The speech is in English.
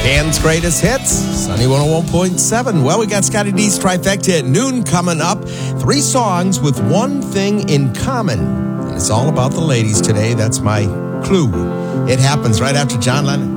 Dan's greatest hits, Sunny 101.7. Well, we got Scotty D's trifecta at noon coming up. 3 songs with one thing in common. And it's all about the ladies today. That's my clue. It happens right after John Lennon.